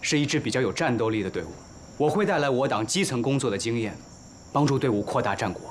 是一支比较有战斗力的队伍。我会带来我党基层工作的经验，帮助队伍扩大战果。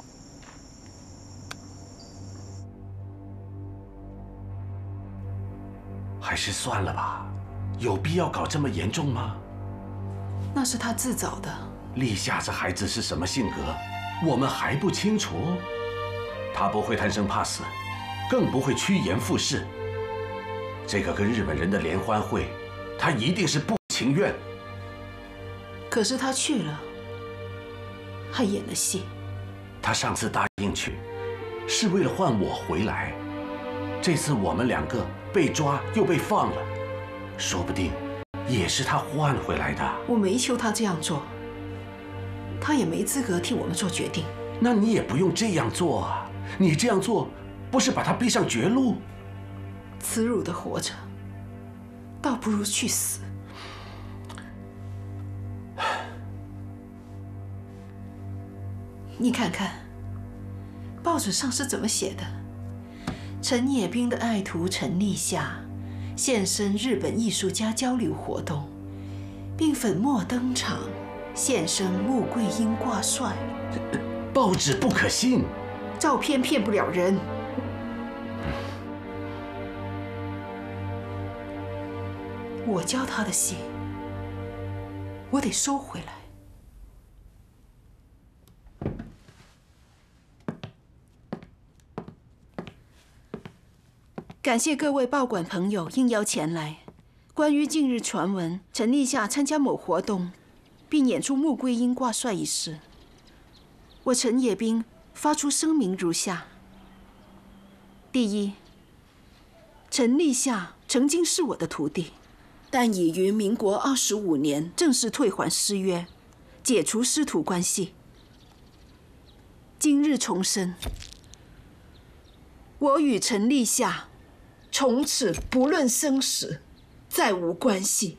还是算了吧，有必要搞这么严重吗？ 那是他自找的。 立夏这孩子是什么性格，我们还不清楚。他不会贪生怕死，更不会趋炎附势。这个跟日本人的联欢会，他一定是不情愿。 可是他去了，还演了戏。 他上次答应去，是为了换我回来。这次我们2个被抓又被放了，说不定也是他换回来的。 我没求他这样做，他也没资格替我们做决定。 那你也不用这样做啊！你这样做，不是把他逼上绝路？ 耻辱的活着，倒不如去死。你看看，报纸上是怎么写的？陈野兵的爱徒陈立夏现身日本艺术家交流活动，并粉墨登场，现身穆桂英挂帅。 报纸不可信， 照片骗不了人。我教他的戏，我得收回来。感谢各位报馆朋友应邀前来。关于近日传闻陈立夏参加某活动，并演出穆桂英挂帅一事，我陈野兵发出声明如下：第一，陈立夏曾经是我的徒弟，但已于民国25年正式退还师约，解除师徒关系。今日重申，我与陈立夏从此不论生死，再无关系。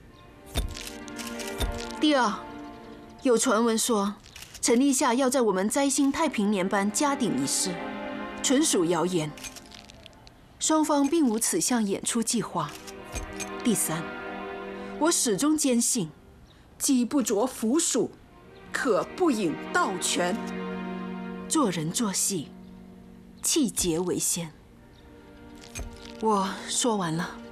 第二，有传闻说陈立夏要在我们摘星太平年班加顶一事，纯属谣言。双方并无此项演出计划。第三，我始终坚信，机不着腐属，可不引盗权。做人做戏，气节为先。我说完了。